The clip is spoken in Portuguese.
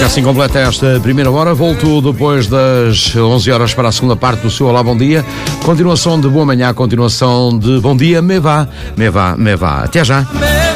assim completa esta primeira hora. Volto depois das 11 horas para a segunda parte do seu Olá, Bom Dia. Continuação de Boa Manhã, continuação de Bom Dia, me vá. Até já.